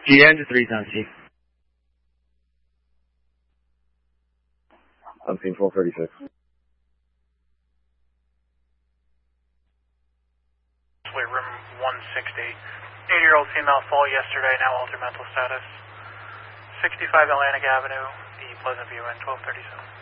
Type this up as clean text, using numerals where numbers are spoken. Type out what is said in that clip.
GN to 3 times, Chief. I'm seeing 1236. Room 160. 80-year-old female fall yesterday, now altered mental status. 65 Atlantic Avenue, the Pleasant View Inn, 1237.